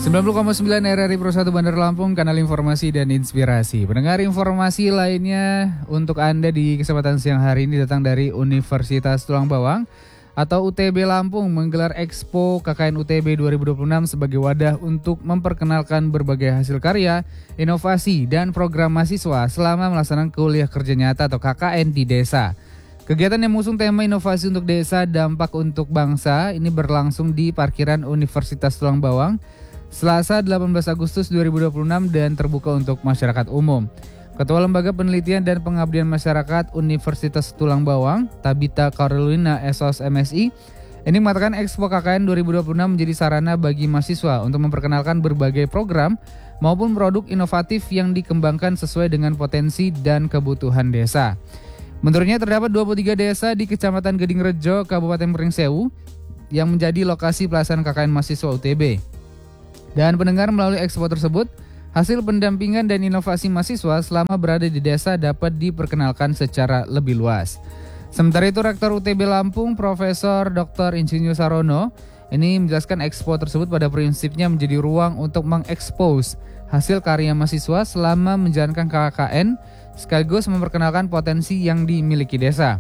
90,9 RRI Pro 1 Bandar Lampung, kanal informasi dan inspirasi. Pendengar, informasi lainnya untuk Anda di kesempatan siang hari ini datang dari Universitas Tulang Bawang atau UTB Lampung menggelar Expo KKN UTB 2026 sebagai wadah untuk memperkenalkan berbagai hasil karya, inovasi, dan program mahasiswa selama melaksanakan kuliah kerja nyata atau KKN di desa. Kegiatan yang mengusung tema inovasi untuk desa, dampak untuk bangsa ini berlangsung di parkiran Universitas Tulang Bawang Selasa 18 Agustus 2026 dan terbuka untuk masyarakat umum. Ketua Lembaga Penelitian dan Pengabdian Masyarakat Universitas Tulang Bawang, Tabita Carolina SOS MSI, ini mengatakan Expo KKN 2026 menjadi sarana bagi mahasiswa untuk memperkenalkan berbagai program maupun produk inovatif yang dikembangkan sesuai dengan potensi dan kebutuhan desa. Menurutnya terdapat 23 desa di Kecamatan Gedingrejo, Kabupaten Pringsewu yang menjadi lokasi pelaksanaan KKN mahasiswa UTB. Dan pendengar, melalui expo tersebut, hasil pendampingan dan inovasi mahasiswa selama berada di desa dapat diperkenalkan secara lebih luas. Sementara itu, Rektor UTB Lampung, Profesor Dr. Insinyur Sarono, ini menjelaskan expo tersebut pada prinsipnya menjadi ruang untuk mengekspos hasil karya mahasiswa selama menjalankan KKN, sekaligus memperkenalkan potensi yang dimiliki desa.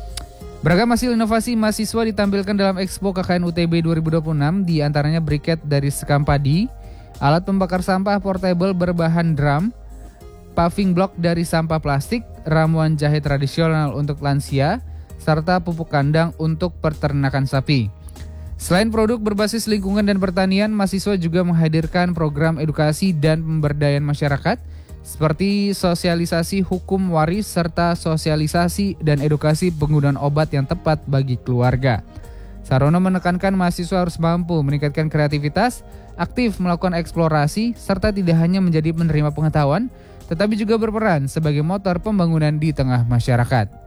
Beragam hasil inovasi mahasiswa ditampilkan dalam Expo KKN UTB 2026, di antaranya briket dari sekam padi, alat pembakar sampah portable berbahan drum, paving block dari sampah plastik, ramuan jahe tradisional untuk lansia, serta pupuk kandang untuk peternakan sapi. Selain produk berbasis lingkungan dan pertanian, mahasiswa juga menghadirkan program edukasi dan pemberdayaan masyarakat, seperti sosialisasi hukum waris serta sosialisasi dan edukasi penggunaan obat yang tepat bagi keluarga. Sarono menekankan mahasiswa harus mampu meningkatkan kreativitas, aktif melakukan eksplorasi, serta tidak hanya menjadi penerima pengetahuan, tetapi juga berperan sebagai motor pembangunan di tengah masyarakat.